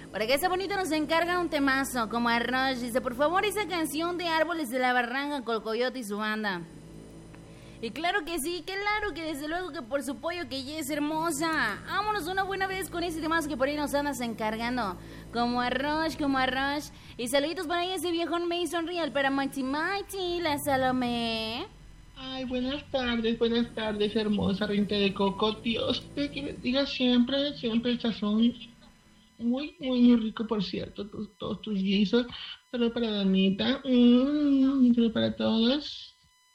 Para que esta bonita nos encarga un temazo, como Arroz. Dice, por favor, esa canción de Árboles de la Barranca con Coyote y su banda. Y claro que sí, claro que desde luego que por su pollo que ya es hermosa. Vámonos una buena vez con ese temazo que por ahí nos andas encargando. Como arroz. Y saluditos para ahí ese viejón Mason Real para Mighty, la Salomé. Ay, buenas tardes, hermosa reinta de coco. Dios te bendiga siempre el sazón. Muy rico, por cierto, todos tus guisos. Solo para Danita, solo para todos.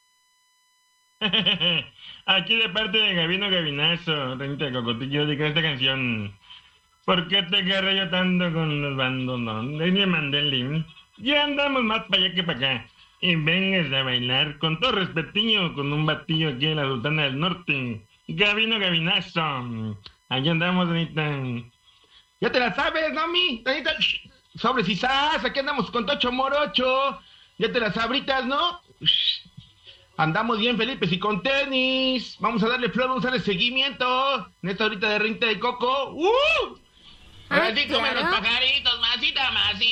Aquí de parte de Gabino Gabinazo, reinta de cocotillo, dedicar esta canción. ¿Por qué te agarré yo tanto con los bandos? No, me mandé el link. Ya andamos más para allá que para acá. Y vengas a bailar con todo respetiño con un batillo aquí en la Sultana del Norte. Gabino Gabinazo. Allá andamos, Danita. Ya te la sabes, ¿no, mi? Danita, sobres y sas, aquí andamos con Tocho Morocho. Ya te las sabritas, ¿no? Andamos bien, Felipe, y con tenis. Vamos a darle flor, vamos a darle seguimiento. En esta horita de reinta de coco. Ay, sí, comen los pajaritos, masita.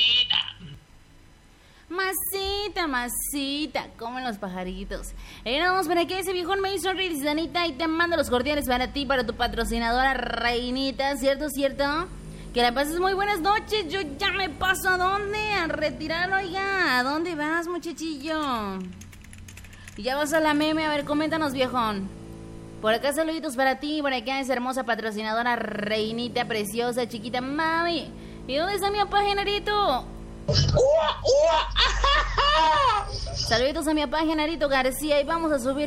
Masita, comen los pajaritos. Vamos para que ese viejón Mason Real, Danita, y te mando los cordiales para ti, para tu patrocinadora Reinita, ¿cierto? Que la pases muy buenas noches. Yo ya me paso. ¿A dónde? A retirarlo, oiga. ¿A dónde vas, muchachillo? Y ya vas a la meme. A ver, coméntanos, viejón. Por acá saluditos para ti. Por acá esa hermosa patrocinadora Reinita, preciosa, chiquita, mami. ¿Y dónde está mi pajarito? Saluditos a mi papá Genarito García. Y vamos a subir